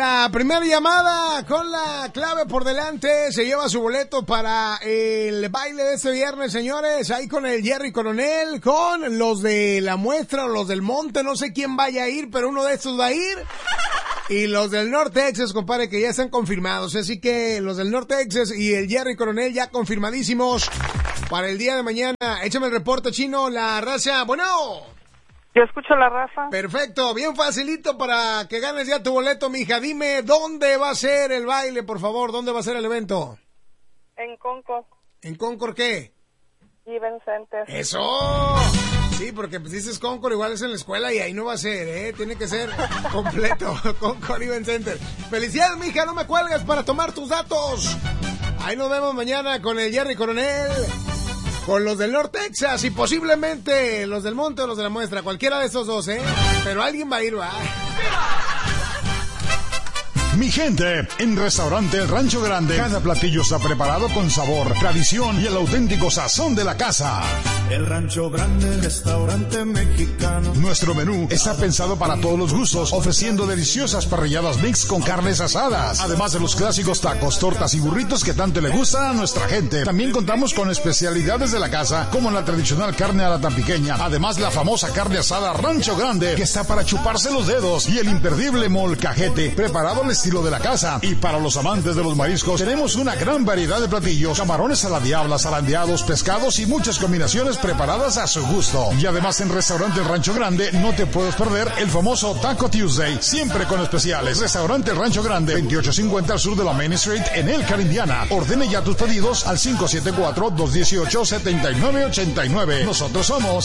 la primera llamada con la clave por delante se lleva su boleto para el baile de este viernes, señores. Ahí con el Jerry Coronel, con los de la muestra o los del monte. No sé quién vaya a ir, pero uno de estos va a ir. Y los del Norte Texas, compadre, que ya están confirmados. Así que los del Norte Texas y el Jerry Coronel ya confirmadísimos para el día de mañana. Échame el reporte, Chino, la raza. Bueno. Yo escucho la raza. Perfecto, bien facilito para que ganes ya tu boleto, mija. Dime, ¿dónde va a ser el baile, por favor? ¿Dónde va a ser el evento? En Concord. ¿En Concord qué? Event Center. ¡Eso! Sí, porque pues dices Concord, igual es en la escuela y ahí no va a ser, ¿eh? Tiene que ser completo. Concord Event Center. Felicidades, mija, no me cuelgues para tomar tus datos. Ahí nos vemos mañana con el Jerry Coronel, con los del Norte Texas y posiblemente los del Monte o los de la Muestra. Cualquiera de esos dos, ¿eh? Pero alguien va a ir, ¿va? Mi gente, en Restaurante El Rancho Grande, cada platillo está preparado con sabor, tradición y el auténtico sazón de la casa. El Rancho Grande, restaurante mexicano. Nuestro menú está pensado para todos los gustos, ofreciendo deliciosas parrilladas mix con carnes asadas, además de los clásicos tacos, tortas y burritos que tanto le gustan a nuestra gente. También contamos con especialidades de la casa, como la tradicional carne a la tampiqueña, además la famosa carne asada Rancho Grande, que está para chuparse los dedos, y el imperdible molcajete, preparado al estilo de la casa. Y para los amantes de los mariscos, tenemos una gran variedad de platillos: camarones a la diabla, zarandeados, pescados y muchas combinaciones preparadas a su gusto. Y además en Restaurante El Rancho Grande no te puedes perder el famoso Taco Tuesday, siempre con especiales. Restaurante El Rancho Grande, 2850 al sur de la Main Street en Elkhart, Indiana. Ordene ya tus pedidos al 574-218-7989. Nosotros somos